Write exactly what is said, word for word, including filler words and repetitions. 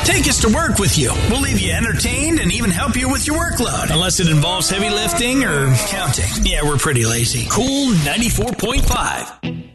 Take us to work with you. We'll leave you entertained and even help you with your workload. Unless it involves heavy lifting or counting. Yeah, we're pretty lazy. Cool ninety-four point five.